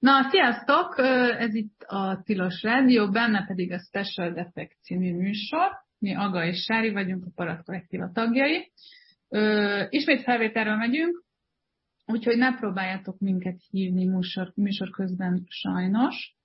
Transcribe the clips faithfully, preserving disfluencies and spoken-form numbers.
Na, sziasztok! Ez itt a Tilos Rádió, benne pedig a Special Defect című műsor. Mi Aga és Sári vagyunk, a Parat Kollektíva tagjai. Ismét felvételről megyünk, úgyhogy ne próbáljátok minket hívni műsor, műsor közben sajnos.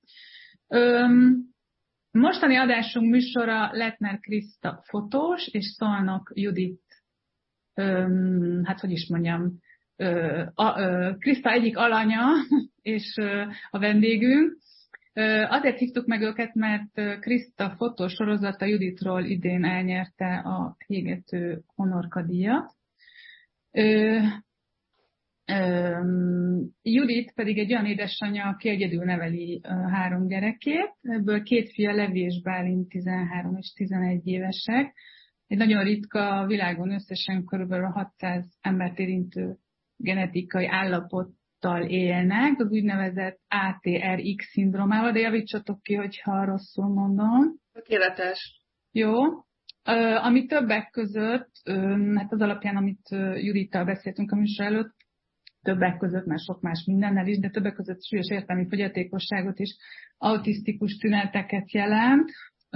Mostani adásunk műsora Letner Kriszta fotós, és Szolnok Judit, hát hogy is mondjam, Kriszta egyik alanya, és a vendégünk. Azért hívtuk meg őket, mert Kriszta fotós sorozata Juditról idén elnyerte a Hégető Honorka díjat. Judit pedig egy olyan édesanyja, aki egyedül neveli három gyerekét, ebből két fia, Levi és Bálint, tizenhárom és tizenegy évesek. Egy nagyon ritka, a világon összesen kb. hatszáz embert érintő genetikai állapottal élnek, az úgynevezett á té er iksz-szindrómával, de javítsatok ki, hogyha rosszul mondom. Tökéletes. Jó. Ami többek között, hát az alapján, amit Judittal beszéltünk a műsor előtt, többek között, már sok más mindennel is, de többek között súlyos értelmi fogyatékosságot és autisztikus tüneteket jelent.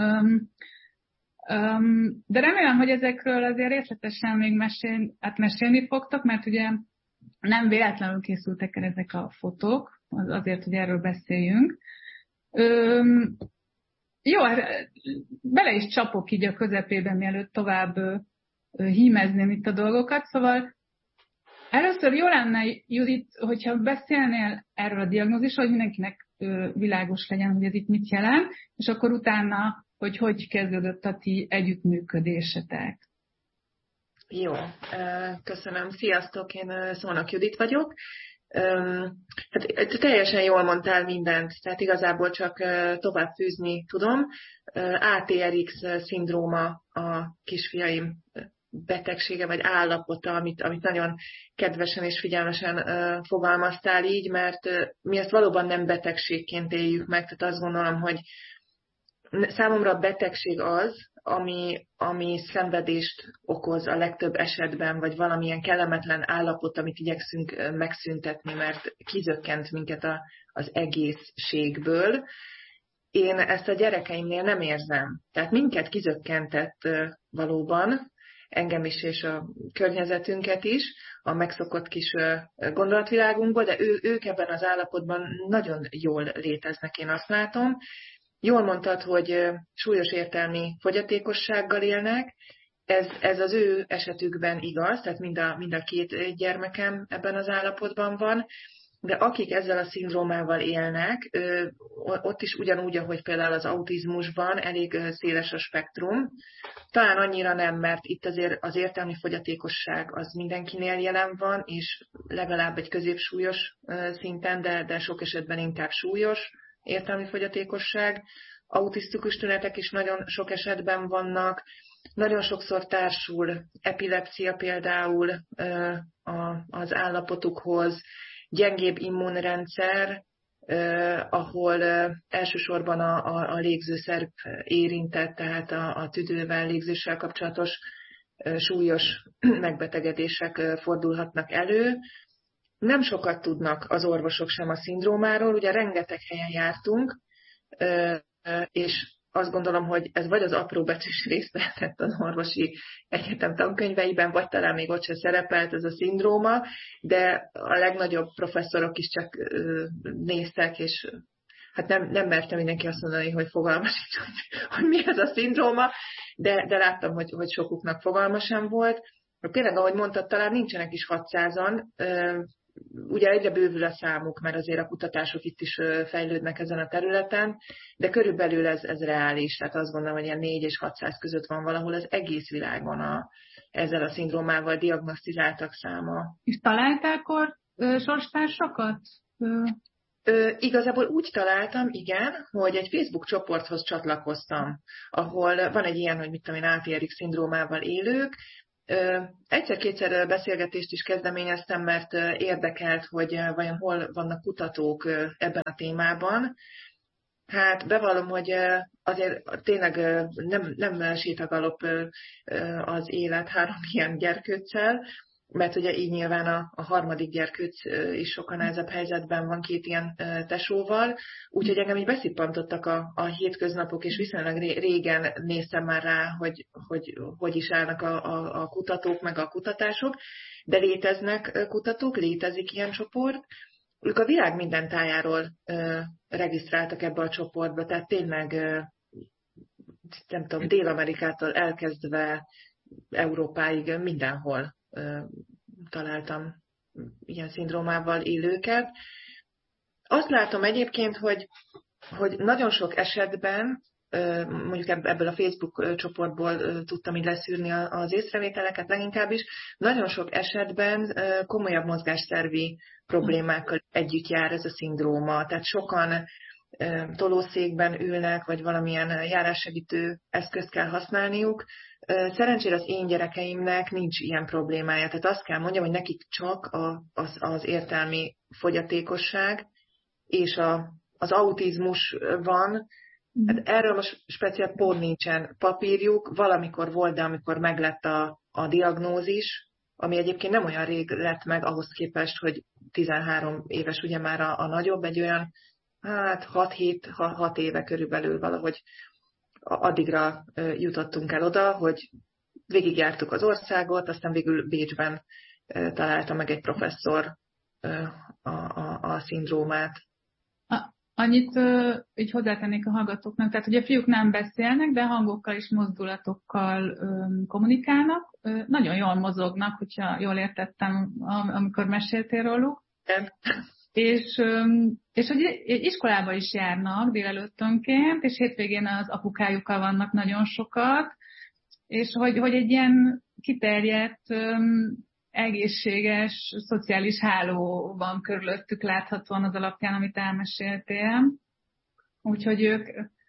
De remélem, hogy ezekről azért részletesen még mesél, hát mesélni fogtok, mert ugye nem véletlenül készültek el ezek a fotók, azért, hogy erről beszéljünk. Öm, jó, bele is csapok így a közepében, mielőtt tovább hímezném itt a dolgokat, szóval először jó lenne, Judit, hogyha beszélnél erről a diagnózisról, hogy mindenkinek világos legyen, hogy ez itt mit jelent, és akkor utána, hogy hogy kezdődött a ti együttműködésetek. Jó, köszönöm. Sziasztok, én Szolnok Judit vagyok. Hát teljesen jól mondtál mindent, tehát igazából csak tovább fűzni tudom. á té er iksz-szindróma a kisfiaim betegsége vagy állapota, amit, amit nagyon kedvesen és figyelmesen uh, fogalmaztál így, mert uh, mi ezt valóban nem betegségként éljük meg, tehát azt gondolom, hogy számomra a betegség az, ami, ami szenvedést okoz a legtöbb esetben, vagy valamilyen kellemetlen állapot, amit igyekszünk uh, megszüntetni, mert kizökkent minket a, az egészségből. Én ezt a gyerekeimnél nem érzem. Tehát minket kizökkentett uh, valóban, engem is és a környezetünket is, a megszokott kis gondolatvilágunkból, de ő, ők ebben az állapotban nagyon jól léteznek, én azt látom. Jól mondtad, hogy súlyos értelmi fogyatékossággal élnek, ez, ez az ő esetükben igaz, tehát mind a, mind a két gyermekem ebben az állapotban van, de akik ezzel a szindrómával élnek, ott is ugyanúgy, ahogy például az autizmusban elég széles a spektrum. Talán annyira nem, mert itt azért az értelmi fogyatékosság az mindenkinél jelen van, és legalább egy középsúlyos szinten, de, de sok esetben inkább súlyos értelmi fogyatékosság. Autisztikus tünetek is nagyon sok esetben vannak. Nagyon sokszor társul epilepsia például az állapotukhoz, gyengébb immunrendszer, eh, ahol eh, elsősorban a, a, a légzőszerv érintett, tehát a, a tüdővel, légzéssel kapcsolatos eh, súlyos megbetegedések eh, fordulhatnak elő. Nem sokat tudnak az orvosok sem a szindrómáról, ugye rengeteg helyen jártunk, eh, és azt gondolom, hogy ez vagy az apró becsés részt lehetett az orvosi egyetem tankönyveiben, vagy talán még ott se szerepelt ez a szindróma, de a legnagyobb professzorok is csak néztek, és hát nem, nem merte mindenki azt mondani, hogy fogalma sincs, hogy, hogy mi ez a szindróma, de, de láttam, hogy, hogy sokuknak fogalma sem volt. Tényleg, ahogy mondtad, talán nincsenek is hatszázan, ugye egyre bővül a számuk, mert azért a kutatások itt is fejlődnek ezen a területen, de körülbelül ez, ez reális, tehát azt gondolom, hogy ilyen négy és hatszáz között van valahol az egész világon a, ezzel a szindrómával diagnosztizáltak száma. És találtál akkor sorstársakat? Ö, igazából úgy találtam, igen, hogy egy Facebook csoporthoz csatlakoztam, ahol van egy ilyen, hogy mit tudom én, á té er iksz-szindrómával élők. Egyszer-kétszer beszélgetést is kezdeményeztem, mert érdekelt, hogy vajon hol vannak kutatók ebben a témában. Hát bevallom, hogy azért tényleg nem, nem sétagalop az élet három ilyen gyerkőccel, mert ugye így nyilván a, a harmadik gyerkőc is sokkal nehezebb helyzetben van két ilyen tesóval, úgyhogy engem így beszippantottak a, a hétköznapok, és viszonylag régen néztem már rá, hogy hogy, hogy is állnak a, a, a kutatók, meg a kutatások, de léteznek kutatók, létezik ilyen csoport. Ők a világ minden tájáról ö, regisztráltak ebbe a csoportba, tehát tényleg ö, nem tudom, Dél-Amerikától elkezdve Európáig mindenhol ö, találtam ilyen szindrómával élőket. Azt látom egyébként, hogy, hogy nagyon sok esetben, ö, mondjuk ebből a Facebook csoportból ö, tudtam így leszűrni az észrevételeket leginkább is, nagyon sok esetben ö, komolyabb mozgásszervi problémákkal együtt jár ez a szindróma. Tehát sokan tolószékben ülnek, vagy valamilyen járássegítő eszközt kell használniuk. Szerencsére az én gyerekeimnek nincs ilyen problémája. Tehát azt kell mondjam, hogy nekik csak a, az, az értelmi fogyatékosság és a, az autizmus van. Hát erről most speciál pont nincsen papírjuk. Valamikor volt, de amikor meglett a, a diagnózis, ami egyébként nem olyan rég lett meg ahhoz képest, hogy tizenhárom éves ugye már a, a nagyobb, egy olyan hát hat éve körülbelül valahogy addigra jutottunk el oda, hogy végigjártuk az országot, aztán végül Bécsben találta meg egy professzor a, a, a szindrómát. Annyit uh, így hozzátennék a hallgatóknak, tehát ugye a fiúk nem beszélnek, de hangokkal és mozdulatokkal um, kommunikálnak. Uh, nagyon jól mozognak, hogyha jól értettem, amikor meséltél róluk. És, és hogy iskolába is járnak délelőttönként, és hétvégén az apukájukkal vannak nagyon sokat, és hogy, hogy egy ilyen kiterjedt, egészséges, szociális háló van körülöttük láthatóan az alapján, amit elmeséltél. Úgyhogy ők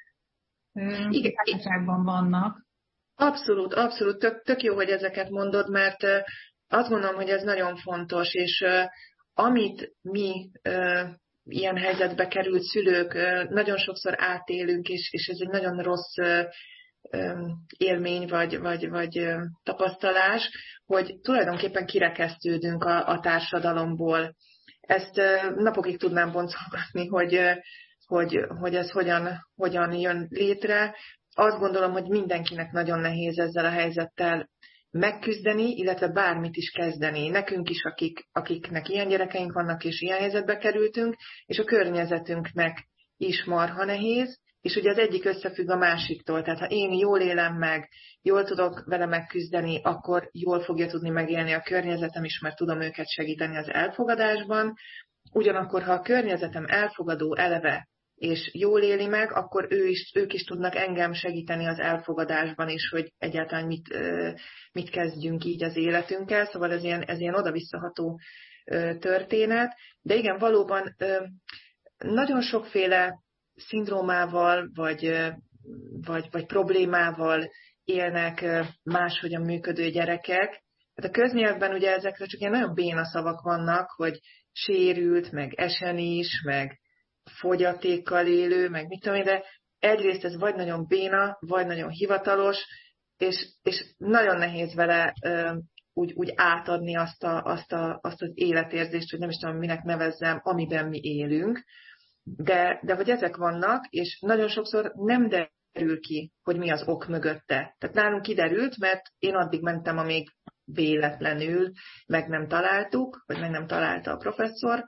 társaságban vannak. Abszolút, abszolút. Tök, tök jó, hogy ezeket mondod, mert azt gondolom, hogy ez nagyon fontos, és amit mi ö, ilyen helyzetbe került szülők ö, nagyon sokszor átélünk, és, és ez egy nagyon rossz ö, ö, élmény vagy, vagy, vagy ö, tapasztalás, hogy tulajdonképpen kirekesztődünk a, a társadalomból. Ezt ö, napokig tudnám boncolgatni, hogy, ö, hogy, hogy ez hogyan, hogyan jön létre. Azt gondolom, hogy mindenkinek nagyon nehéz ezzel a helyzettel megküzdeni, illetve bármit is kezdeni. Nekünk is, akik, akiknek ilyen gyerekeink vannak, és ilyen helyzetbe kerültünk, és a környezetünknek is marha nehéz, és ugye az egyik összefügg a másiktól. Tehát ha én jól élem meg, jól tudok vele megküzdeni, akkor jól fogja tudni megélni a környezetem is, mert tudom őket segíteni az elfogadásban. Ugyanakkor, ha a környezetem elfogadó eleve, és jól éli meg, akkor ő is, ők is tudnak engem segíteni az elfogadásban is, hogy egyáltalán mit, mit kezdjünk így az életünkkel. Szóval ez ilyen, ez ilyen oda-visszaható történet. De igen, valóban nagyon sokféle szindrómával, vagy, vagy, vagy problémával élnek máshogyan működő gyerekek. Hát a köznyelvben ugye ezekre csak ilyen nagyon béna szavak vannak, hogy sérült, meg esenis, meg fogyatékkal élő, meg mit tudom én, de egyrészt ez vagy nagyon béna, vagy nagyon hivatalos, és, és nagyon nehéz vele ö, úgy, úgy átadni azt, a, azt, a, azt az életérzést, hogy nem is tudom, minek nevezzem, amiben mi élünk, de, de hogy ezek vannak, és nagyon sokszor nem derül ki, hogy mi az ok mögötte. Tehát nálunk kiderült, mert én addig mentem, amíg véletlenül meg nem találtuk, vagy meg nem találta a professzor,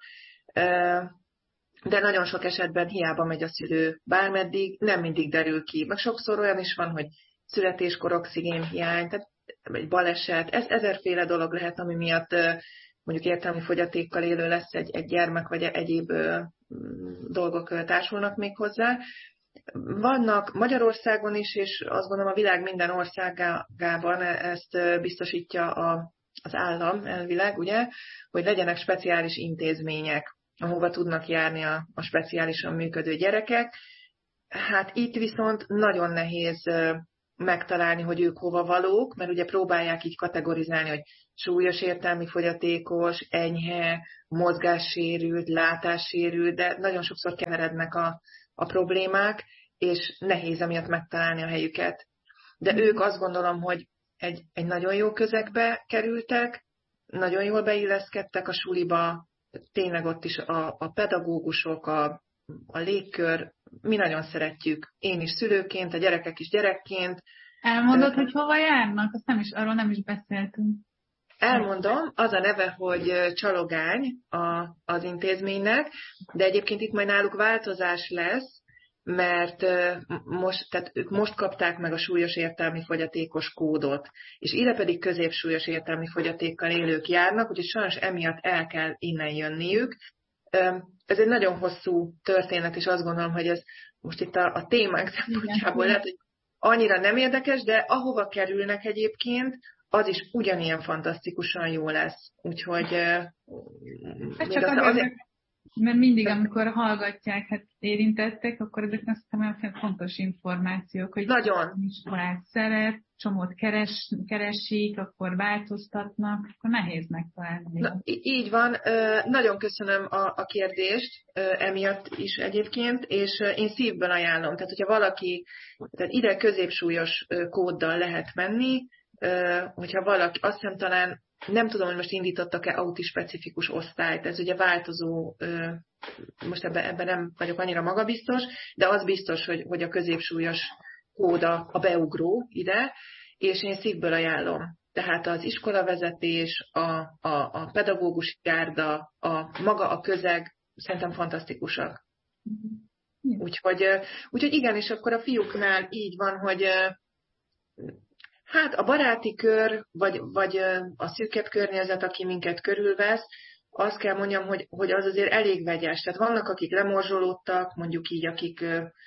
de nagyon sok esetben hiába megy a szülő bármeddig, nem mindig derül ki. Meg sokszor olyan is van, hogy születéskor oxigénhiány, tehát egy baleset, ez ezerféle dolog lehet, ami miatt mondjuk értelmi fogyatékkal élő lesz egy, egy gyermek, vagy egyéb dolgok társulnak még hozzá. Vannak Magyarországon is, és azt gondolom a világ minden országában ezt biztosítja a, az állam elvileg, ugye, hogy legyenek speciális intézmények, ahova tudnak járni a, a speciálisan működő gyerekek. Hát itt viszont nagyon nehéz megtalálni, hogy ők hova valók, mert ugye próbálják így kategorizálni, hogy súlyos értelmi fogyatékos, enyhe, mozgássérült, látássérült, de nagyon sokszor keverednek a, a problémák, és nehéz emiatt megtalálni a helyüket. De ők azt gondolom, hogy egy, egy nagyon jó közegbe kerültek, nagyon jól beilleszkedtek a suliba, tényleg ott is a, a pedagógusok, a, a légkör, mi nagyon szeretjük, én is szülőként, a gyerekek is gyerekként. Elmondod, hogy hova járnak? Azt nem is, arról nem is beszéltünk. Elmondom, az a neve, hogy Csalogány a, az intézménynek, de egyébként itt majd náluk változás lesz, mert most, tehát ők most kapták meg a súlyos értelmi fogyatékos kódot, és ide pedig középsúlyos értelmi fogyatékkal élők járnak, úgyhogy sajnos emiatt el kell innen jönniük. Ez egy nagyon hosszú történet, és azt gondolom, hogy ez most itt a, a témánk szempontjából lehet, hogy annyira nem érdekes, de ahova kerülnek egyébként, az is ugyanilyen fantasztikusan jó lesz. Úgyhogy még csak azért, azért, mert mindig, amikor hallgatják, hát érintettek, akkor ezek azt hiszem fontos információk, hogy nagyon iskolát szeret, csomót keres, keresik, akkor változtatnak, akkor nehéz megtalálni. Na, így van. Nagyon köszönöm a, a kérdést, emiatt is egyébként, és én szívből ajánlom. Tehát, hogyha valaki, tehát ide középsúlyos kóddal lehet menni, hogyha valaki, azt hiszem talán, nem tudom, hogy most indítottak-e autispecifikus osztályt, ez ugye változó, most ebben, ebben nem vagyok annyira magabiztos, de az biztos, hogy, hogy a középsúlyos kóda a beugró ide, és én szívből ajánlom. Tehát az iskolavezetés, a, a, a pedagógus gárda, a maga a közeg szerintem fantasztikusak. Úgyhogy, úgyhogy igen, és akkor a fiúknál így van, hogy hát a baráti kör, vagy, vagy a szűkebb környezet, aki minket körülvesz, azt kell mondjam, hogy, hogy az azért elég vegyes. Tehát vannak, akik lemorzsolódtak, mondjuk így, akik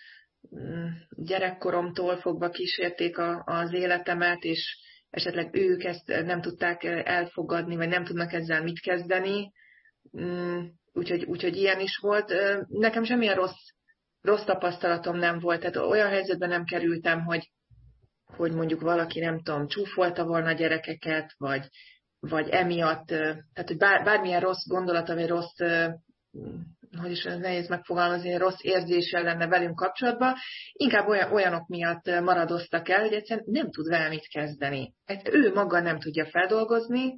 gyerekkoromtól fogva kísérték a, az életemet, és esetleg ők ezt nem tudták elfogadni, vagy nem tudnak ezzel mit kezdeni. Úgyhogy, úgyhogy ilyen is volt. Nekem semmilyen rossz, rossz tapasztalatom nem volt. Tehát olyan helyzetben nem kerültem, hogy hogy mondjuk valaki, nem tudom, csúfolta volna a gyerekeket, vagy, vagy emiatt, tehát hogy bár, bármilyen rossz gondolata, vagy rossz, hogy is nehéz megfogalmazni, rossz érzéssel lenne velünk kapcsolatban, inkább olyan, olyanok miatt maradoztak el, hogy egyszerűen nem tud vele mit kezdeni. Ő maga nem tudja feldolgozni,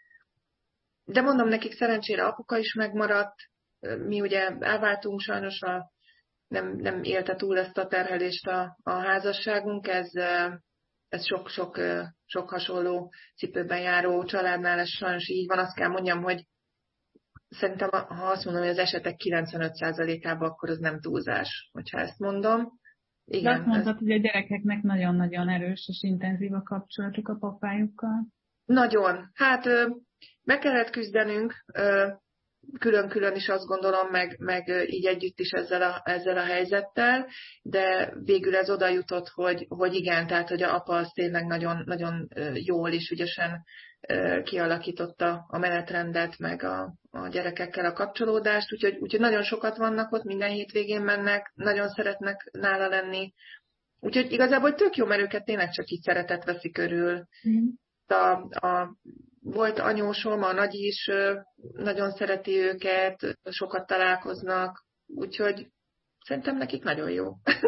de mondom nekik, szerencsére apuka is megmaradt, mi ugye elváltunk sajnos, a, nem, nem élte túl ezt a terhelést a, a házasságunk, ez, ez sok, sok, sok hasonló cipőben járó családnál, ez sajnos így van. Azt kell mondjam, hogy szerintem, ha azt mondom, hogy az esetek kilencvenöt százalékában, akkor az nem túlzás, hogyha ezt mondom. Igen, de azt mondtad, ez... hogy a gyerekeknek nagyon-nagyon erős és intenzív a kapcsolatuk a papájukkal. Nagyon. Hát meg kellett küzdenünk, külön-külön is azt gondolom, meg, meg így együtt is ezzel a, ezzel a helyzettel, de végül ez oda jutott, hogy, hogy igen, tehát hogy a apa az tényleg nagyon, nagyon jól és ügyesen kialakította a menetrendet, meg a, a gyerekekkel a kapcsolódást, úgyhogy, úgyhogy nagyon sokat vannak ott, minden hétvégén mennek, nagyon szeretnek nála lenni. Úgyhogy igazából tök jó, mert őket tényleg csak így szeretet veszi körül. Mm. A, a, volt anyósom, a nagyi is nagyon szereti őket, sokat találkoznak, úgyhogy szerintem nekik nagyon jó.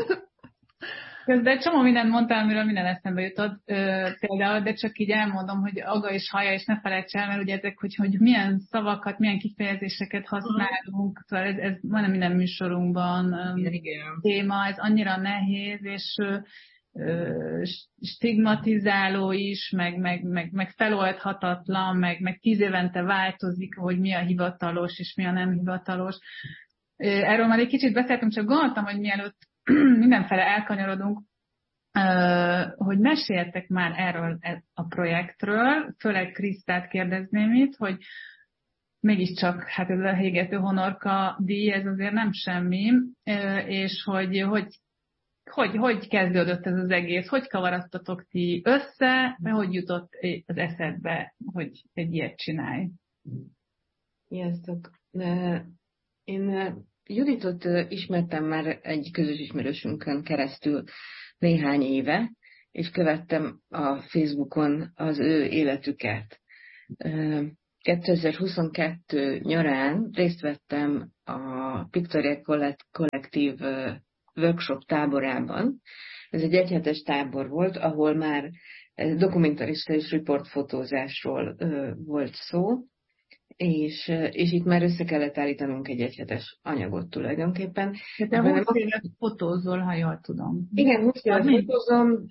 Közben csomó mindent mondtál, amiről minden eszembe jutott például, de csak így elmondom, hogy aga és haja, és ne felejts el, mert ugye ezek, hogy, hogy milyen szavakat, milyen kifejezéseket használunk, szóval ez, ez majdnem minden műsorunkban igen. Téma, ez annyira nehéz, és stigmatizáló is, meg, meg, meg, meg feloldhatatlan, meg, meg tíz évente változik, hogy mi a hivatalos és mi a nem hivatalos. Erről már egy kicsit beszéltem, csak gondoltam, hogy mielőtt mindenfele elkanyarodunk, hogy meséltek már erről a projektről, főleg Krisztát kérdezném itt, hogy mégiscsak, hát ez a Hégető Honorka díj, ez azért nem semmi, és hogy, hogy Hogy, hogy kezdődött ez az egész? Hogy kavaradtatok ti össze? Hogy jutott az eszedbe, hogy egy ilyet csinálj? Sziasztok! Én Juditot ismertem már egy közös ismerősünkön keresztül néhány éve, és követtem a Facebookon az ő életüket. kétezer-huszonkettő nyarán részt vettem a Pictorial Kollektív workshop táborában. Ez egy egyhetes tábor volt, ahol már dokumentarista és riportfotózásról volt szó, és, és itt már össze kellett állítanunk egy egyhetes anyagot tulajdonképpen. De te húsz évet fotózol, ha jól tudom. Igen, húsz évet fotózom,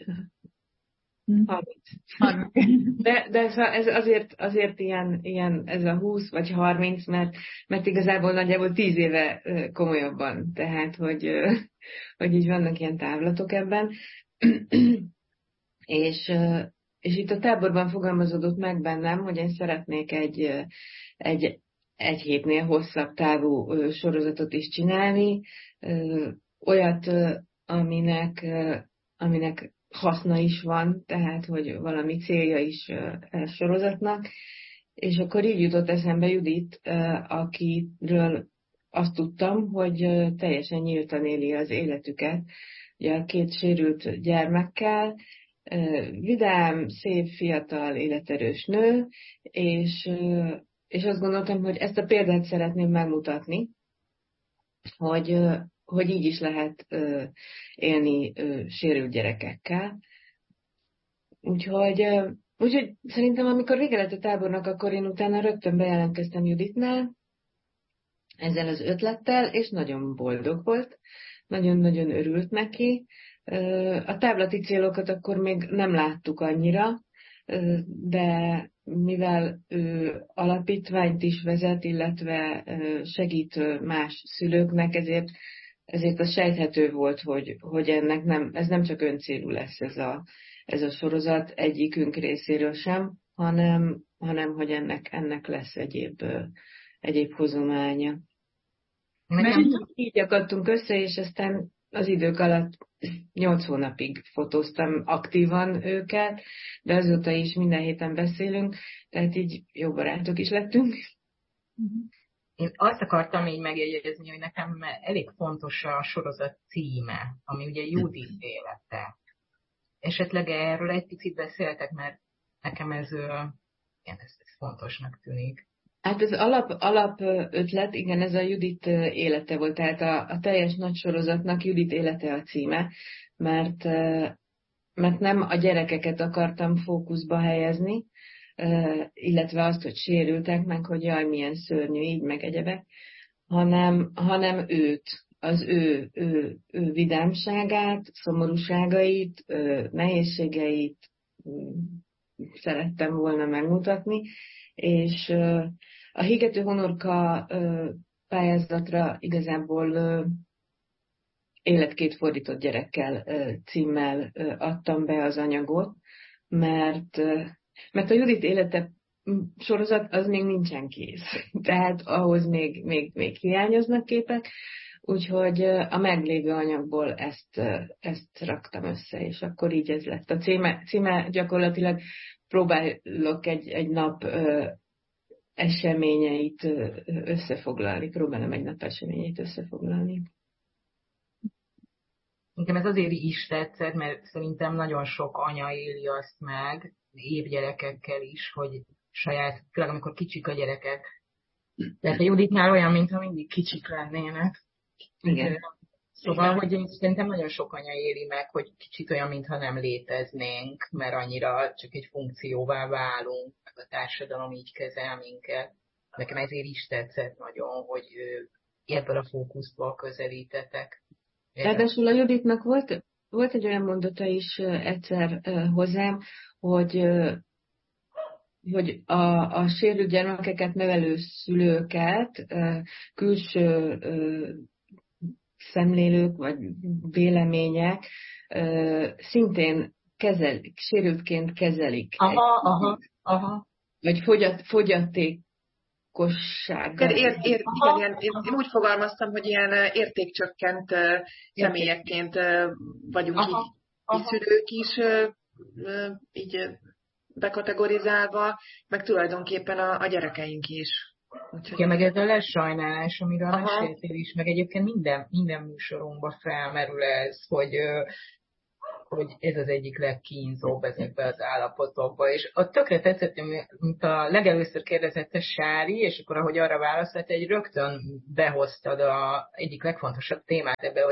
harminc. De, de ez azért, azért ilyen, ilyen, ez a húsz vagy harminc, mert, mert igazából nagyjából tíz éve komolyabban. Tehát, hogy, hogy így vannak ilyen távlatok ebben. és, és itt a táborban fogalmazódott meg bennem, hogy én szeretnék egy, egy, egy hétnél hosszabb távú sorozatot is csinálni. Olyat, aminek, aminek haszna is van, tehát, hogy valami célja is a sorozatnak. És akkor így jutott eszembe Judit, akiről azt tudtam, hogy teljesen nyíltan éli az életüket. Ugye a két sérült gyermekkel, vidám, szép, fiatal, életerős nő, és, és azt gondoltam, hogy ezt a példát szeretném megmutatni, hogy hogy így is lehet ö, élni ö, sérült gyerekekkel. Úgyhogy, ö, úgyhogy szerintem, amikor vége lett a tábornak, akkor én utána rögtön bejelentkeztem Juditnál ezzel az ötlettel, és nagyon boldog volt, nagyon-nagyon örült neki. Ö, a távlati célokat akkor még nem láttuk annyira, ö, de mivel ő alapítványt is vezet, illetve ö, segít más szülőknek, ezért Ezért az sejthető volt, hogy, hogy ennek nem, ez nem csak öncélú lesz ez a, ez a sorozat egyikünk részéről sem, hanem, hanem hogy ennek, ennek lesz egyéb, egyéb hozománya. Mert így akadtunk össze, és aztán az idők alatt nyolc hónapig fotóztam aktívan őket, de azóta is minden héten beszélünk, tehát így jó barátok is lettünk. Én azt akartam így megjegyezni, hogy nekem elég fontos a sorozat címe, ami ugye Judit élete. Esetleg erről egy picit beszéltek, mert nekem ez, igen, ez, ez fontosnak tűnik. Hát az alap, alap ötlet, igen, ez a Judit élete volt, tehát a, a teljes nagy sorozatnak Judit élete a címe, mert, mert nem a gyerekeket akartam fókuszba helyezni, illetve azt, hogy sérültek meg, hogy jaj, milyen szörnyű, így meg egyebek, hanem, hanem őt, az ő, ő, ő vidámságát, szomorúságait, nehézségeit szerettem volna megmutatni, és a Hígető Honorka pályázatra igazából Életkét fordított gyerekkel címmel adtam be az anyagot, mert Mert a Judit élete sorozat az még nincsen kész. Tehát ahhoz még, még, még hiányoznak képek, úgyhogy a meglévő anyagból ezt, ezt raktam össze, és akkor így ez lett. A címe, címe gyakorlatilag próbálok egy, egy nap ö, eseményeit összefoglalni, próbálom egy nap eseményeit összefoglalni. Nekem ez azért is tetszett, mert szerintem nagyon sok anya éli azt meg, évgyerekekkel is, hogy saját, főleg amikor kicsik a gyerekek. Tehát a Juditnál olyan, mintha mindig kicsik lennének. Igen. Szóval, hogy én szerintem nagyon sok anya éli meg, hogy kicsit olyan, mintha nem léteznénk, mert annyira csak egy funkcióvá válunk, meg a társadalom így kezel minket. Nekem ezért is tetszett nagyon, hogy ebből a fókuszból közelítetek. Ráadásul a Juditnak volt, volt egy olyan mondata is egyszer hozzám, hogy, hogy a, a sérült gyermekeket nevelő szülőket külső szemlélők vagy vélemények szintén kezel, sérültként kezelik. Aha, aha, aha. Vagy fogyat, fogyaték. Ér, ér, ér, igen, ilyen, én, én úgy fogalmaztam, hogy ilyen értékcsökkent uh, személyekként uh, vagyunk aha, így, aha. így szülők is uh, uh, így bekategorizálva, meg tulajdonképpen a, a gyerekeink is. Úgyhogy... Ja, meg ez a lesajnálás, amiről meséltél is, meg egyébként minden, minden műsorunkban felmerül ez, hogy uh, hogy ez az egyik legkínzóbb ezekben az állapotokban. És ott tökre tetszett, mint a legelőször kérdezett a Sári, és akkor ahogy arra válaszolt, egy rögtön behoztad a egyik legfontosabb témát ebbe, hogy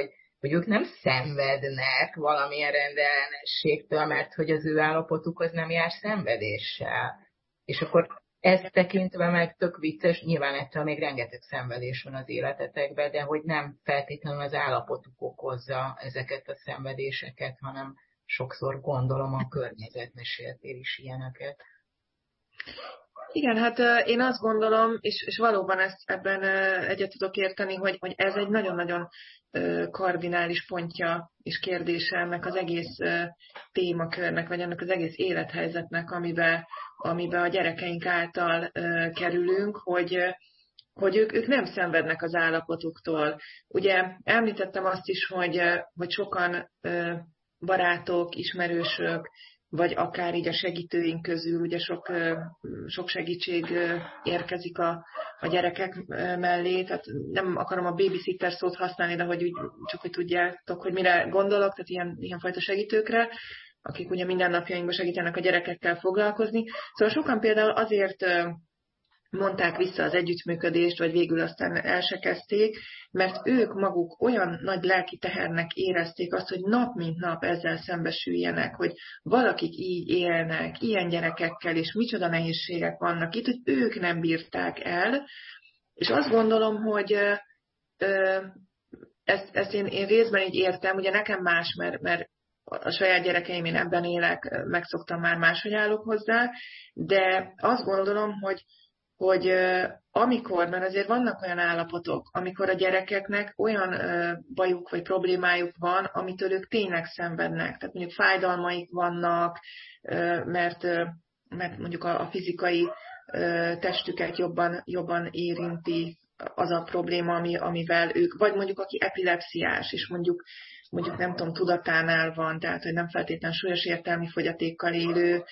hogy ők nem szenvednek valamilyen rendellenességtől, mert hogy az ő állapotuk az nem jár szenvedéssel. És akkor ezt tekintve meg tök vicces, nyilván ettől még rengeteg szenvedés van az életetekben, de hogy nem feltétlenül az állapotuk okozza ezeket a szenvedéseket, hanem sokszor gondolom a környezet meséltél is ilyeneket. Igen, hát én azt gondolom, és, és valóban ezt ebben egyet tudok érteni, hogy, hogy ez egy nagyon-nagyon kardinális pontja és kérdése ennek az egész témakörnek, vagy ennek az egész élethelyzetnek, amiben, amiben a gyerekeink által kerülünk, hogy, hogy ők, ők nem szenvednek az állapotuktól. Ugye említettem azt is, hogy, hogy sokan barátok, ismerősök, vagy akár így a segítőink közül, ugye sok, sok segítség érkezik a, a gyerekek mellé, tehát nem akarom a babysitter szót használni, de hogy úgy, csak hogy tudjátok, hogy mire gondolok, tehát ilyen, ilyen fajta segítőkre, akik ugye mindennapjainkban segítenek a gyerekekkel foglalkozni. Szóval sokan például azért mondták vissza az együttműködést, vagy végül aztán el se kezdték, mert ők maguk olyan nagy lelki tehernek érezték azt, hogy nap mint nap ezzel szembesüljenek, hogy valakik így élnek, ilyen gyerekekkel, és micsoda nehézségek vannak itt, hogy ők nem bírták el. És azt gondolom, hogy ezt, ezt én, én részben így értem, ugye nekem más, mert, mert a saját gyerekeim, én ebben élek, megszoktam már, máshogy állok hozzá, de azt gondolom, hogy hogy amikor, mert azért vannak olyan állapotok, amikor a gyerekeknek olyan bajuk vagy problémájuk van, amitől ők tényleg szenvednek. Tehát mondjuk fájdalmaik vannak, mert, mert mondjuk a fizikai testüket jobban, jobban érinti az a probléma, ami, amivel ők, vagy mondjuk aki epilepsziás, és mondjuk, mondjuk nem tudom, tudatánál van, tehát hogy nem feltétlenül súlyos értelmi fogyatékkal élő,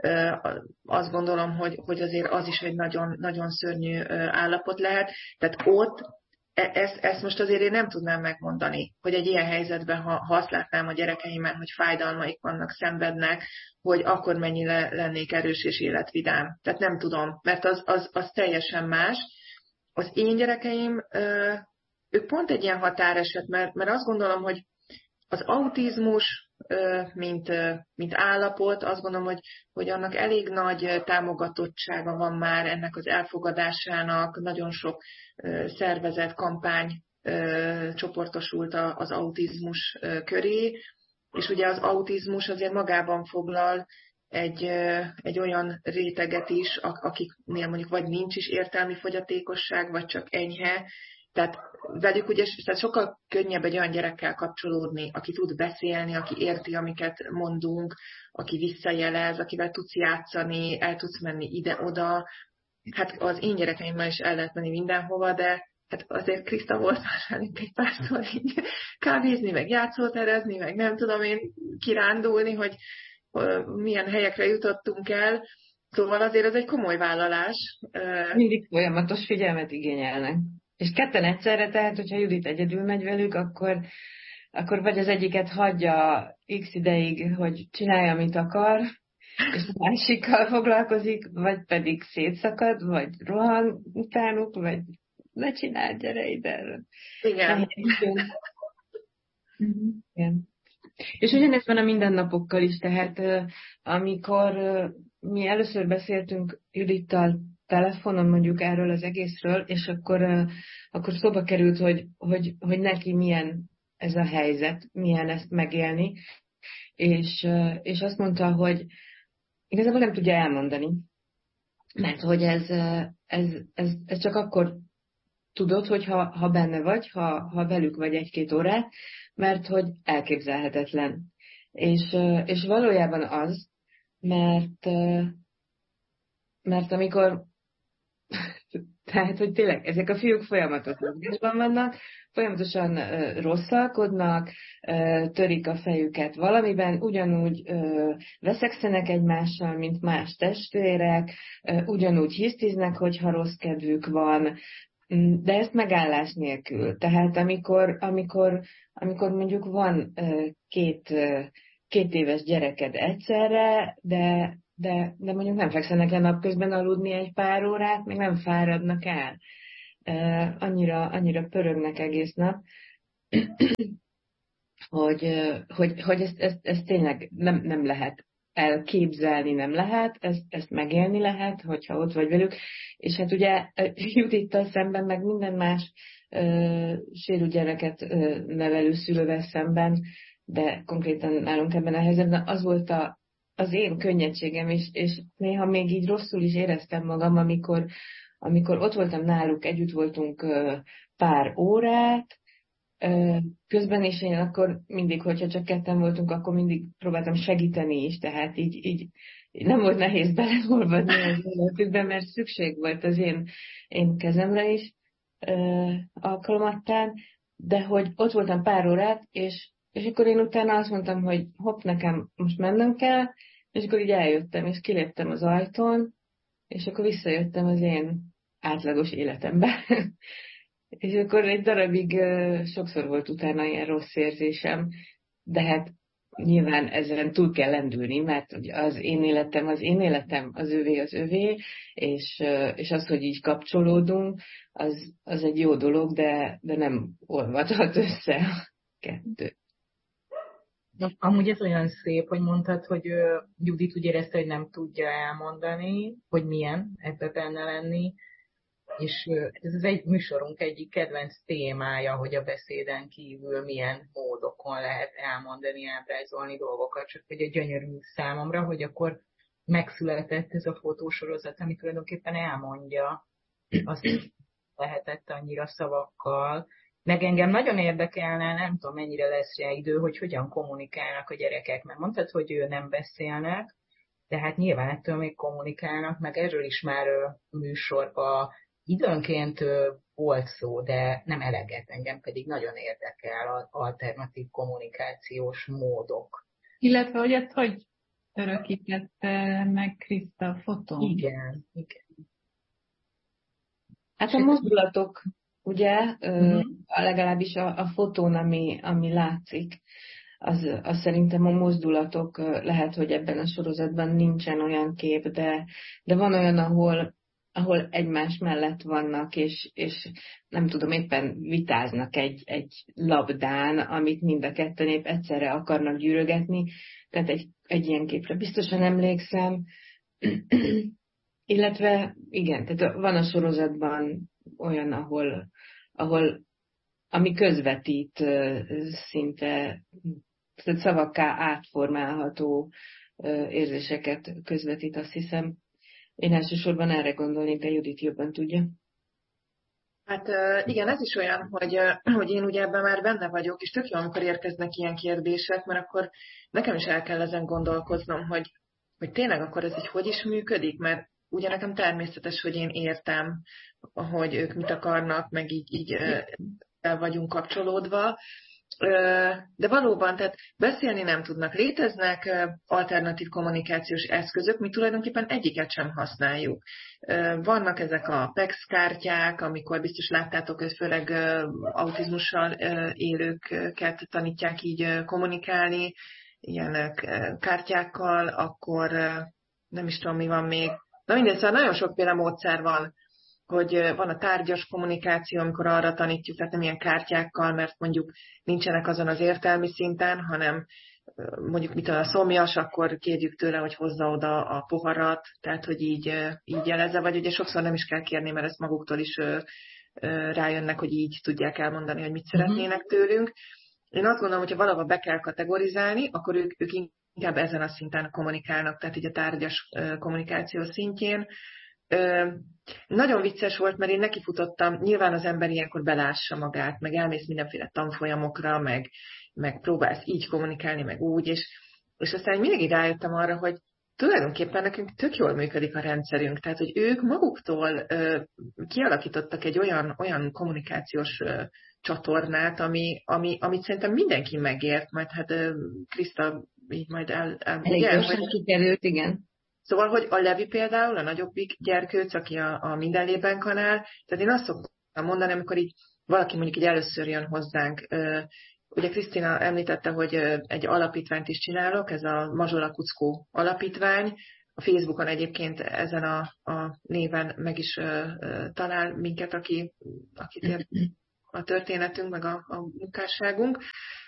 azt gondolom, hogy, hogy azért az is egy nagyon, nagyon szörnyű állapot lehet. Tehát ott ezt, ezt most azért én nem tudnám megmondani, hogy egy ilyen helyzetben, ha, ha azt látnám a gyerekeimen, hogy fájdalmaik vannak, szenvednek, hogy akkor mennyire lennék erős és életvidám. Tehát nem tudom, mert az, az, az teljesen más. Az én gyerekeim, ők pont egy ilyen határeset, mert, mert azt gondolom, hogy az autizmus, mint, mint állapot, azt gondolom, hogy, hogy annak elég nagy támogatottsága van már ennek az elfogadásának, nagyon sok szervezet, kampány csoportosult az autizmus köré, és ugye az autizmus azért magában foglal egy, egy olyan réteget is, akiknél mondjuk vagy nincs is értelmi fogyatékosság, vagy csak enyhe. Tehát velük ugye tehát sokkal könnyebb egy olyan gyerekkel kapcsolódni, aki tud beszélni, aki érti, amiket mondunk, aki visszajelez, akivel tudsz játszani, el tudsz menni ide-oda. Hát az én gyerekeimmel is el lehet menni mindenhova, de hát azért Kriszta volt már velünk egy párszor így kávézni, meg játszóterezni, meg nem tudom én kirándulni, hogy milyen helyekre jutottunk el. Szóval azért ez egy komoly vállalás. Mindig folyamatos figyelmet igényelnek. És ketten egyszerre, tehát, hogyha Judit egyedül megy velük, akkor, akkor vagy az egyiket hagyja x ideig, hogy csinálja, amit akar, és a másikkal foglalkozik, vagy pedig szétszakad, vagy rohan utánuk, vagy ne csináld, gyere ide. Igen. Igen. És ugyanez van a mindennapokkal is, tehát amikor mi először beszéltünk Judittal telefonon mondjuk erről az egészről, és akkor, akkor szóba került, hogy, hogy, hogy neki milyen ez a helyzet, milyen ezt megélni, és, és azt mondta, hogy igazából nem tudja elmondani, mert hogy ez, ez, ez, ez csak akkor tudod, hogy ha, ha benne vagy, ha, ha velük vagy egy-két órát, mert hogy elképzelhetetlen. És, és valójában az, mert, mert amikor, tehát, hogy tényleg ezek a fiúk folyamatosan mozgásban vannak, folyamatosan rosszalkodnak, törik a fejüket valamiben, ugyanúgy veszekszenek egymással, mint más testvérek, ugyanúgy hisztiznek, hogyha rossz kedvük van, de ezt megállás nélkül. Tehát amikor, amikor, amikor mondjuk van két, két éves gyereked egyszerre, de, de, de mondjuk nem fekszenek le napközben aludni egy pár órát, meg nem fáradnak el. Annyira, annyira pörögnek egész nap. hogy, hogy, hogy ezt, ezt, ezt tényleg nem, nem lehet elképzelni, nem lehet, ezt, ezt megélni lehet, hogyha ott vagy velük. És hát ugye Judittal szemben, meg minden más ö, sérült gyereket ö, nevelő szülővel szemben, de konkrétan nálunk ebben a helyzetben az volt a, az én könnyedségem, és, és néha még így rosszul is éreztem magam, amikor, amikor ott voltam náluk, együtt voltunk ö, pár órát, közben is én akkor mindig, hogyha csak ketten voltunk, akkor mindig próbáltam segíteni is, tehát így, így nem volt nehéz beleolvadni az életükbe, mert szükség volt az én, én kezemre is alkalmattán, de hogy ott voltam pár órát, és, és akkor én utána azt mondtam, hogy hopp, nekem most mennem kell, és akkor így eljöttem, és kiléptem az ajtón, és akkor visszajöttem az én átlagos életembe. És akkor egy darabig uh, sokszor volt utána ilyen rossz érzésem, de hát nyilván ezen túl kell lendülni, mert az én életem az én életem, az övé az övé, és, uh, és az, hogy így kapcsolódunk, az, az egy jó dolog, de, de nem olvadhat össze a kettő. Amúgy ez olyan szép, hogy mondtad, hogy uh, Judit úgy érezte, hogy nem tudja elmondani, hogy milyen ebbe benne lenni, és ez az egy műsorunk egyik kedvenc témája, hogy a beszéden kívül milyen módokon lehet elmondani, ábrázolni dolgokat, csak hogy a gyönyörű számomra, hogy akkor megszületett ez a fotósorozat, ami tulajdonképpen elmondja azt, hogy lehetett annyira szavakkal. Meg engem nagyon érdekelne, nem tudom mennyire lesz rá idő, hogy hogyan kommunikálnak a gyerekek, mert mondtad, hogy ő nem beszélnek, de hát nyilván ettől még kommunikálnak, meg erről is már műsorban időnként volt szó, de nem eleget, engem pedig nagyon érdekel az alternatív kommunikációs módok. Illetve, hogy ezt hogy örökítette meg Kriszta a fotón? Igen, igen. Hát a mozdulatok, ugye, uh-huh. legalábbis a, a fotón, ami, ami látszik, az, az szerintem a mozdulatok, lehet, hogy ebben a sorozatban nincsen olyan kép, de, de van olyan, ahol ahol egymás mellett vannak, és, és nem tudom, éppen vitáznak egy, egy labdán, amit mind a ketten épp egyszerre akarnak gyűrögetni. Tehát egy, egy ilyen képre biztosan emlékszem. Illetve, igen, tehát van a sorozatban olyan, ahol, ahol ami közvetít szinte, tehát szavakká átformálható érzéseket közvetít, azt hiszem. Én elsősorban erre gondolnék, de Judit jobban tudja. Hát igen, ez is olyan, hogy, hogy én ugye ebben már benne vagyok, és tök jó, amikor érkeznek ilyen kérdések, mert akkor nekem is el kell ezen gondolkoznom, hogy, hogy tényleg akkor ez így hogy is működik, mert ugye nekem természetes, hogy én értem, hogy ők mit akarnak, meg így, így el vagyunk kapcsolódva, de valóban, tehát beszélni nem tudnak. Léteznek alternatív kommunikációs eszközök, mi tulajdonképpen egyiket sem használjuk. Vannak ezek a PEX kártyák, amikor biztos láttátok, hogy főleg autizmussal élőket tanítják így kommunikálni, ilyen kártyákkal, akkor nem is tudom, mi van még. Na mindegy, szóval nagyon sokféle módszer van, hogy van a tárgyas kommunikáció, amikor arra tanítjuk, tehát nem ilyen kártyákkal, mert mondjuk nincsenek azon az értelmi szinten, hanem mondjuk mit a szomjas, akkor kérjük tőle, hogy hozza oda a poharat, tehát hogy így, így jelezze, vagy ugye sokszor nem is kell kérni, mert ezt maguktól is rájönnek, hogy így tudják elmondani, hogy mit szeretnének tőlünk. Én azt gondolom, hogyha valahol be kell kategorizálni, akkor ők, ők inkább ezen a szinten kommunikálnak, tehát így a tárgyas kommunikáció szintjén. Ö, nagyon vicces volt, mert én nekifutottam, nyilván az ember ilyenkor belássa magát, meg elmész mindenféle tanfolyamokra, meg, meg próbálsz így kommunikálni, meg úgy, és, és aztán mindig rájöttem arra, hogy tulajdonképpen nekünk tök jól működik a rendszerünk, tehát hogy ők maguktól ö, kialakítottak egy olyan, olyan kommunikációs ö, csatornát, ami, ami, amit szerintem mindenki megért, majd hát ö, Kriszta így majd el, elmondja. Elég gyorsan kikerült, igen. Szóval, hogy a Levi például, a nagyobbik gyerkőc, aki a, a Mindenlében kanál, tehát én azt szoktam mondani, amikor így valaki mondjuk így először jön hozzánk. Ugye Krisztina említette, hogy egy alapítványt is csinálok, ez a Mazsola Kuckó alapítvány. A Facebookon egyébként ezen a, a néven meg is talál minket, aki, akit a történetünk, meg a, a munkásságunk.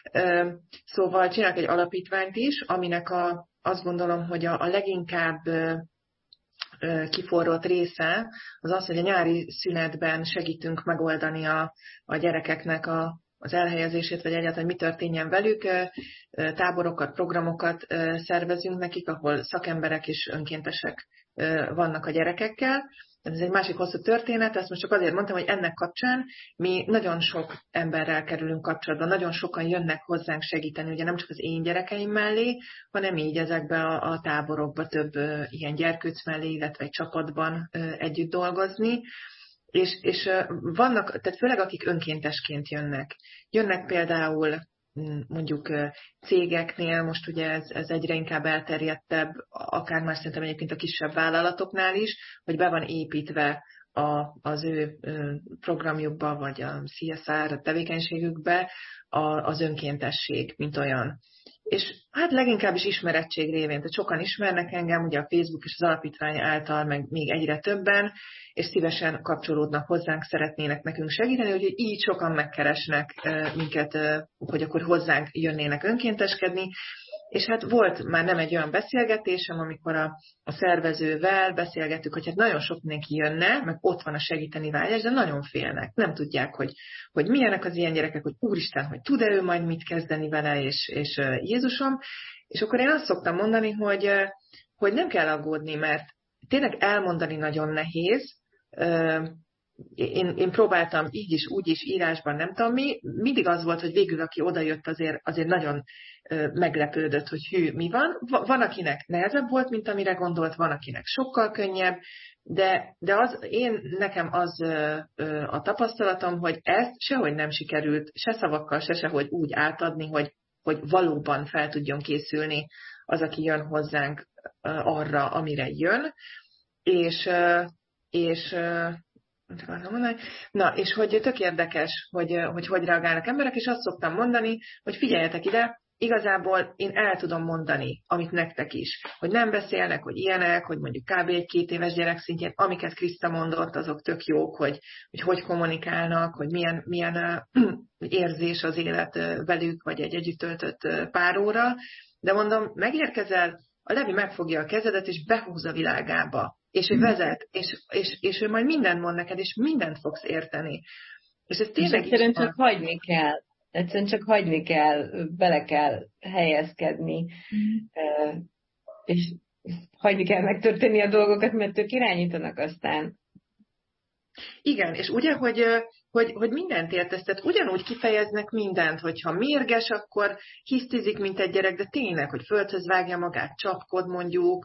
Szóval csinálok egy alapítványt is, aminek a, azt gondolom, hogy a, a leginkább kiforrott része az az, hogy a nyári szünetben segítünk megoldani a, a gyerekeknek a, az elhelyezését, vagy egyáltalán mi történjen velük. Táborokat, programokat szervezünk nekik, ahol szakemberek és önkéntesek vannak a gyerekekkel. Ez egy másik hosszú történet, ezt most csak azért mondtam, hogy ennek kapcsán mi nagyon sok emberrel kerülünk kapcsolatba, nagyon sokan jönnek hozzánk segíteni, ugye nem csak az én gyerekeim mellé, hanem így ezekbe a, a táborokba több uh, ilyen gyerkőc mellé, illetve egy csapatban uh, együtt dolgozni. És, és uh, vannak, tehát főleg akik önkéntesként jönnek. Jönnek például mondjuk cégeknél, most ugye ez, ez egyre inkább elterjedtebb, akár már szerintem egyébként a kisebb vállalatoknál is, hogy be van építve a, az ő programjukba, vagy a cé es er tevékenységükbe a, az önkéntesség, mint olyan. És hát leginkább is ismerettség révén, tehát sokan ismernek engem, ugye a Facebook és az alapítvány által, meg még egyre többen, és szívesen kapcsolódnak hozzánk, szeretnének nekünk segíteni, úgyhogy így sokan megkeresnek minket, hogy akkor hozzánk jönnének önkénteskedni. És hát volt már nem egy olyan beszélgetésem, amikor a, a szervezővel beszélgettük, hogy hát nagyon sok mindenki jönne, meg ott van a segíteni vágyás, de nagyon félnek. Nem tudják, hogy, hogy milyenek az ilyen gyerekek, hogy úristen, hogy tud-e ő majd mit kezdeni vele, és, és Jézusom. És akkor én azt szoktam mondani, hogy, hogy nem kell aggódni, mert tényleg elmondani nagyon nehéz. Én, én próbáltam így is, úgy is, írásban, nem tudom mi. Mindig az volt, hogy végül, aki odajött, azért, azért nagyon meglepődött, hogy hű, mi van. Van, akinek nehezebb volt, mint amire gondolt, van, akinek sokkal könnyebb, de, de az, én, nekem az a tapasztalatom, hogy ezt sehogy nem sikerült, se szavakkal, se sehogy úgy átadni, hogy, hogy valóban fel tudjon készülni az, aki jön hozzánk arra, amire jön, és, és Na, és hogy tök érdekes, hogy, hogy hogy reagálnak emberek, és azt szoktam mondani, hogy figyeljetek ide, igazából én el tudom mondani, amit nektek is, hogy nem beszélnek, hogy ilyenek, hogy mondjuk kb. Egy-két éves gyerek szintjén, amiket Kriszta mondott, azok tök jók, hogy hogy, hogy kommunikálnak, hogy milyen, milyen érzés az élet velük, vagy egy együtt töltött pár óra, de mondom, megérkezel, a Levi megfogja a kezedet, és behúz a világába. És ő vezet, és, és, és ő majd mindent mond neked, és mindent fogsz érteni. És ez tényleg és egyszerűen csak hagyni kell. Egyszerűen csak hagyni kell, bele kell helyezkedni, mm. és hagyni kell megtörténni a dolgokat, mert ők irányítanak aztán. Igen, és ugye, hogy, hogy, hogy mindent értesz, tehát ugyanúgy kifejeznek mindent, hogyha mérges, akkor hisztizik, mint egy gyerek, de tényleg, hogy földhöz vágja magát, csapkod mondjuk,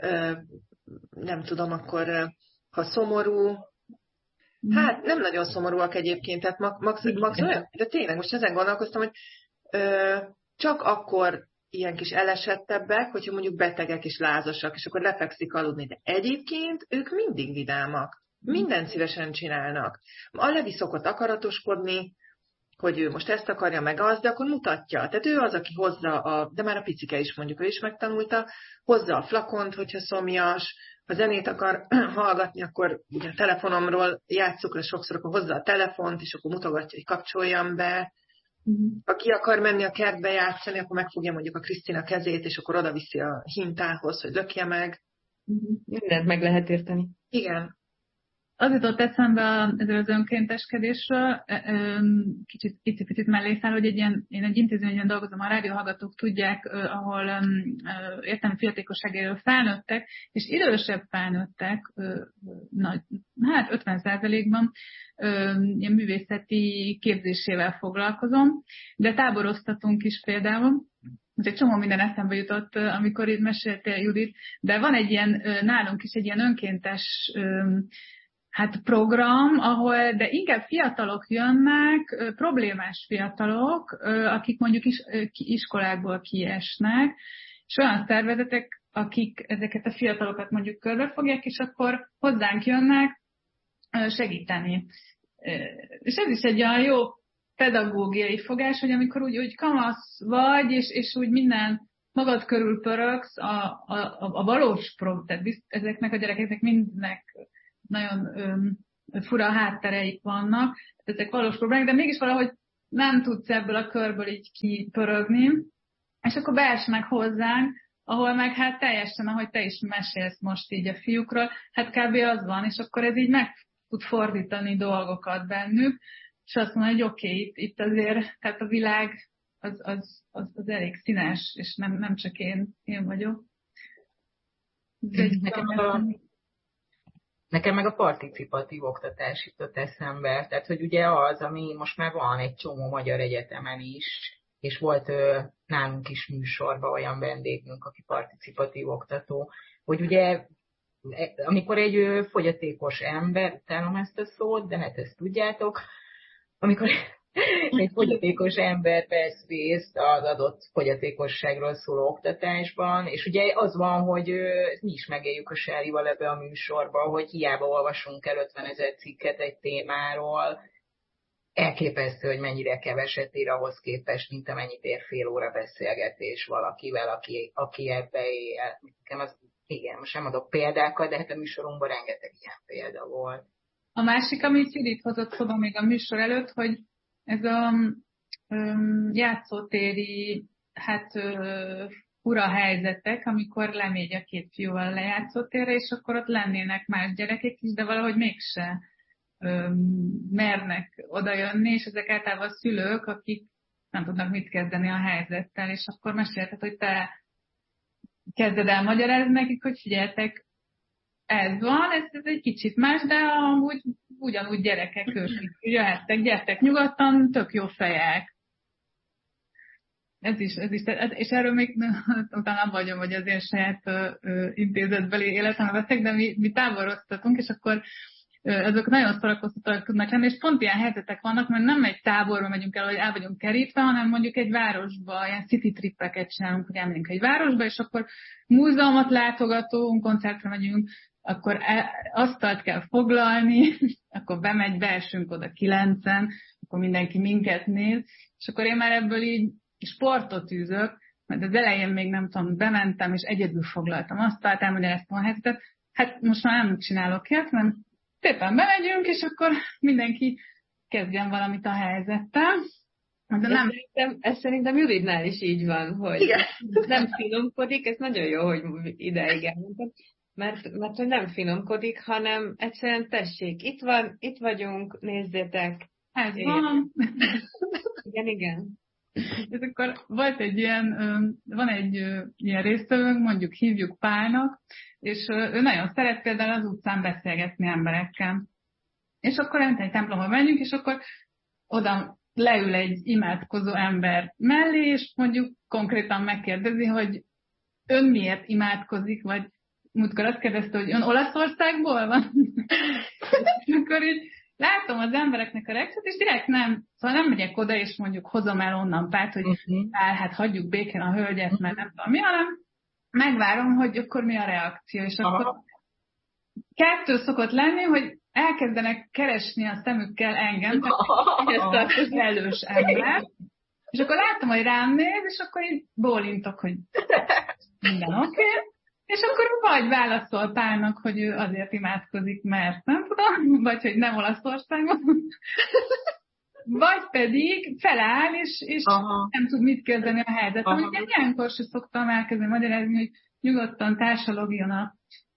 nem tudom, akkor ha szomorú, hát nem nagyon szomorúak egyébként, tehát max, max olyan, de tényleg most ezen gondolkoztam, hogy ö, csak akkor ilyen kis elesettebbek, hogyha mondjuk betegek és lázasak, és akkor lefekszik aludni, de egyébként ők mindig vidámak, mindent szívesen csinálnak. A Levi szokott akaratoskodni, hogy ő most ezt akarja, meg az, de akkor mutatja. Tehát ő az, aki hozza, a, de már a picike is mondjuk, ő is megtanulta, hozza a flakont, hogyha szomjas, ha zenét akar hallgatni, akkor ugye a telefonomról játsszuk le sokszor, akkor hozza a telefont, és akkor mutogatja, hogy kapcsoljam be. Ha ki akar menni a kertbe játszani, akkor megfogja mondjuk a Krisztina kezét, és akkor oda viszi a hintához, hogy lökje meg. Mindent meg lehet érteni. Igen. Az jutott eszembe ezzel az önkénteskedésről, kicsit picit mellé száll, hogy egy ilyen, én egy intézményben dolgozom, a rádióhallgatók tudják, ahol értelmi fogyatékosságéről felnőttek, és idősebb felnőttek, nagy, hát ötven százalékban ilyen művészeti képzésével foglalkozom, de táboroztatunk is például. Ez egy csomó minden eszembe jutott, amikor itt meséltél, Judit, de van egy ilyen, nálunk is egy ilyen önkéntes hát program, ahol, de inkább fiatalok jönnek, problémás fiatalok, akik mondjuk is, iskolákból kiesnek, és olyan szervezetek, akik ezeket a fiatalokat mondjuk körbefogják, és akkor hozzánk jönnek segíteni. És ez is egy olyan jó pedagógiai fogás, hogy amikor úgy, úgy kamasz vagy, és, és úgy minden magad körül pöröksz, a, a, a valós problémák, tehát ezeknek a gyerekeknek mindnek nagyon öm, fura háttereik vannak, ezek valós problémák, de mégis valahogy nem tudsz ebből a körből így kipörögni, és akkor beesnek hozzánk, ahol meg hát teljesen, ahogy te is mesélsz most így a fiúkról, hát kb. Az van, és akkor ez így meg tud fordítani dolgokat bennük, és azt mondja, hogy oké, okay, itt, itt azért, tehát a világ az, az, az, az elég színes, és nem, nem csak én, én vagyok. Nekem, a, nekem meg a participatív oktatás jutott eszembe, tehát hogy ugye az, ami most már van egy csomó magyar egyetemen is, és volt ö, nálunk is műsorban olyan vendégünk, aki participatív oktató, hogy ugye amikor egy ö, fogyatékos ember, utálom ezt a szót, de hát ezt tudjátok, amikor egy fogyatékos ember vesz részt az adott fogyatékosságról szóló oktatásban, és ugye az van, hogy mi is megéljük a Sárival ebbe a műsorban, hogy hiába olvasunk el ötvenezer cikket egy témáról, elképesztő, hogy mennyire keveset ír ahhoz képest, mint amennyit ér fél óra beszélgetés valakivel, aki, aki ebbe él. Az, igen, most nem adok példákat, de hát a műsorunkban rengeteg ilyen példa volt. A másik, amit Judit hozott szóba még a műsor előtt, hogy ez a um, játszótéri, hát uh, fura helyzetek, amikor lemegy a két fiúval a lejátszótérre, és akkor ott lennének más gyerekek is, de valahogy mégse um, mernek odajönni, és ezek általában a szülők, akik nem tudnak mit kezdeni a helyzettel, és akkor mesélted, hogy te kezded el magyarázni nekik, hogy figyeljetek, ez van, ez, ez egy kicsit más, de amúgy ugyanúgy gyerekek ők jöhettek, gyertek nyugodtan, tök jó fejek. Ez is, ez is, és erről még utána nem vagyom, hogy az én saját ö, ö, intézetbeli életemben veszek, de mi, mi táboroztatunk, és akkor ö, ezek nagyon szórakoztatóak tudnak lenni, és pont ilyen helyzetek vannak, mert nem egy táborba megyünk el, hogy el vagyunk kerítve, hanem mondjuk egy városba, ilyen city trippeket csinálunk, hogy elmegyünk egy városba, és akkor múzeumot látogatunk, koncertre megyünk, akkor asztalt kell foglalni, akkor bemegy, beesünk oda kilencen, akkor mindenki minket néz, és akkor én már ebből így sportot űzök, mert az elején még nem tudom, bementem, és egyedül foglaltam asztalt, elmagyaráztam a helyzetet, hát most már nem csinálok ilyet, hanem szépen bemegyünk, és akkor mindenki kezdjen valamit a helyzettel. De nem, szerintem, ez szerintem Juditnál is így van, hogy igen. Nem finomkodik, ez nagyon jó, hogy ideig elmondtam. Mert, mert hogy nem finomkodik, hanem egyszerűen tessék, itt van, itt vagyunk, nézzétek. Ez van. Igen, igen. És akkor volt egy ilyen, van egy ilyen résztvevőnk, mondjuk hívjuk Pálnak, és ő nagyon szeret például az utcán beszélgetni emberekkel. És akkor egy templomba megyünk, és akkor oda leül egy imádkozó ember mellé, és mondjuk konkrétan megkérdezi, hogy ön miért imádkozik, vagy múltkor azt kérdezte, hogy ön Olaszországból van? És akkor így látom az embereknek a reakciót, és direkt nem, szóval nem megyek oda, és mondjuk hozom el onnan Pált, hogy uh-huh. áll, hát hagyjuk békén a hölgyet, mert nem tudom mi, hanem megvárom, hogy akkor mi a reakció. És Aha. akkor kettő szokott lenni, hogy elkezdenek keresni a szemükkel engem, tehát ezt az elős ember, és akkor látom, hogy rám néz, és akkor így bólintok, hogy minden oké. Okay. És akkor vagy válaszol Pálnak, hogy ő azért imádkozik, mert nem tudom, vagy hogy nem Olaszországban, vagy pedig feláll, és, és nem tud mit kezdeni a helyzet. Ugye ilyenkor sem szoktam elkezdeni magyarázni, hogy nyugodtan társalogjon a,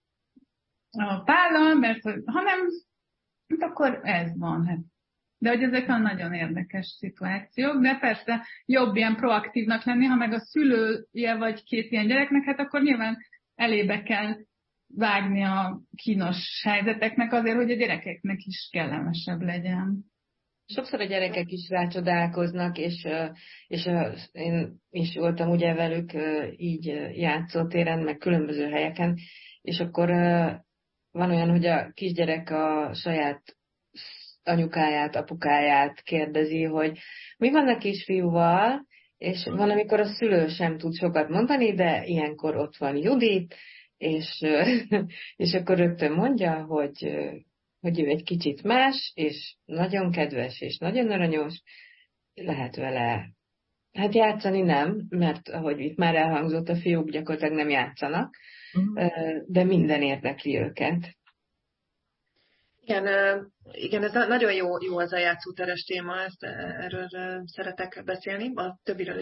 a Pállal, mert ha nem, hát akkor ez van. Hát. De hogy ezek nagyon érdekes szituációk, de persze jobb ilyen proaktívnak lenni, ha meg a szülője vagy két ilyen gyereknek, hát akkor nyilván elébe kell vágni a kínos helyzeteknek azért, hogy a gyerekeknek is kellemesebb legyen. Sokszor a gyerekek is rácsodálkoznak, és, és én is voltam ugye velük így játszótéren, meg különböző helyeken, és akkor van olyan, hogy a kisgyerek a saját anyukáját, apukáját kérdezi, hogy mi van a kisfiúval, és van, amikor a szülő sem tud sokat mondani, de ilyenkor ott van Judit, és, és akkor rögtön mondja, hogy, hogy ő egy kicsit más, és nagyon kedves, és nagyon aranyos, lehet vele, hát játszani nem, mert ahogy itt már elhangzott, a fiúk gyakorlatilag nem játszanak, de minden érdekli őket. Igen, igen, ez nagyon jó, jó az a játszóteres téma, ezt, erről szeretek beszélni, a többiről